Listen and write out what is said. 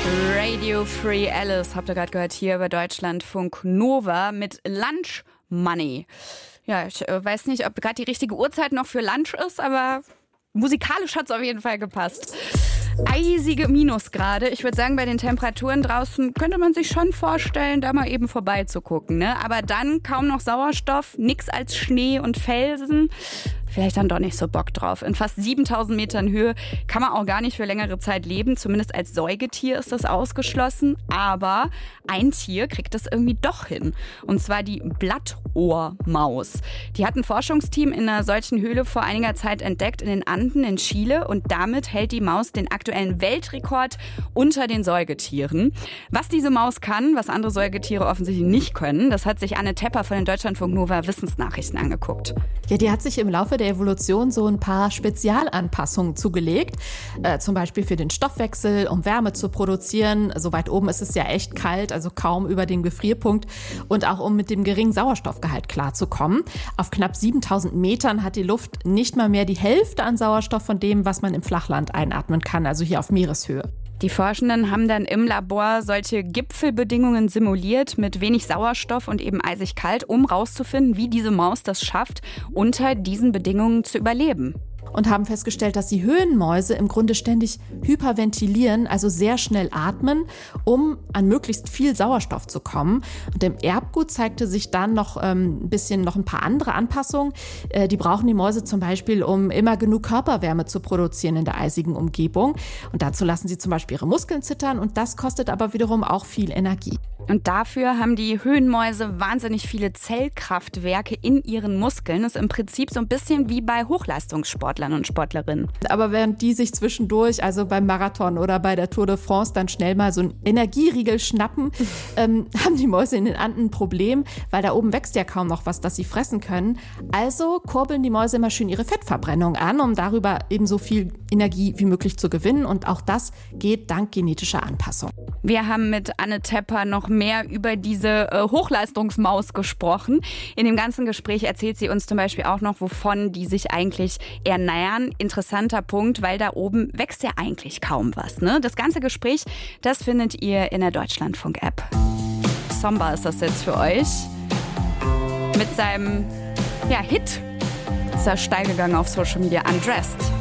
Radio Free Alice habt ihr gerade gehört hier bei Deutschlandfunk Nova mit Lunch Money. Ja, ich weiß nicht, ob gerade die richtige Uhrzeit noch für Lunch ist, aber musikalisch hat es auf jeden Fall gepasst. Eisige Minusgrade. Ich würde sagen, bei den Temperaturen draußen könnte man sich schon vorstellen, da mal eben vorbeizugucken, ne? Aber dann kaum noch Sauerstoff, nix als Schnee und Felsen. Vielleicht dann doch nicht so Bock drauf. In fast 7000 Metern Höhe kann man auch gar nicht für längere Zeit leben. Zumindest als Säugetier ist das ausgeschlossen. Aber ein Tier kriegt das irgendwie doch hin. Und zwar die Blattohrmaus. Die hat ein Forschungsteam in einer solchen Höhle vor einiger Zeit entdeckt in den Anden in Chile. Und damit hält die Maus den aktuellen Weltrekord unter den Säugetieren. Was diese Maus kann, was andere Säugetiere offensichtlich nicht können, das hat sich Anne Tepper von den Deutschlandfunk Nova Wissensnachrichten angeguckt. Ja, die hat sich im Laufe der Evolution so ein paar Spezialanpassungen zugelegt. Zum Beispiel für den Stoffwechsel, um Wärme zu produzieren. So weit oben ist es ja echt kalt, also kaum über dem Gefrierpunkt. Und auch um mit dem geringen Sauerstoffgehalt klarzukommen. Auf knapp 7000 Metern hat die Luft nicht mal mehr die Hälfte an Sauerstoff von dem, was man im Flachland einatmen kann, also hier auf Meereshöhe. Die Forschenden haben dann im Labor solche Gipfelbedingungen simuliert mit wenig Sauerstoff und eben eisig kalt, um rauszufinden, wie diese Maus das schafft, unter diesen Bedingungen zu überleben. Und haben festgestellt, dass die Höhenmäuse im Grunde ständig hyperventilieren, also sehr schnell atmen, um an möglichst viel Sauerstoff zu kommen. Und im Erbgut zeigte sich dann noch ein paar andere Anpassungen. Die brauchen die Mäuse zum Beispiel, um immer genug Körperwärme zu produzieren in der eisigen Umgebung. Und dazu lassen sie zum Beispiel ihre Muskeln zittern und das kostet aber wiederum auch viel Energie. Und dafür haben die Höhenmäuse wahnsinnig viele Zellkraftwerke in ihren Muskeln. Das ist im Prinzip so ein bisschen wie bei Hochleistungssportlern und Sportlerinnen. Aber während die sich zwischendurch, also beim Marathon oder bei der Tour de France, dann schnell mal so einen Energieriegel schnappen, haben die Mäuse in den Anden ein Problem, weil da oben wächst ja kaum noch was, das sie fressen können. Also kurbeln die Mäuse immer schön ihre Fettverbrennung an, um darüber eben so viel Energie wie möglich zu gewinnen. Und auch das geht dank genetischer Anpassung. Wir haben mit Anne Tepper noch mehr über diese Hochleistungsmaus gesprochen. In dem ganzen Gespräch erzählt sie uns zum Beispiel auch noch, wovon die sich eigentlich ernähren. Interessanter Punkt, weil da oben wächst ja eigentlich kaum was, ne? Das ganze Gespräch, das findet ihr in der Deutschlandfunk-App. Somba ist das jetzt für euch. Mit seinem Hit ist er steil gegangen auf Social Media, Undressed.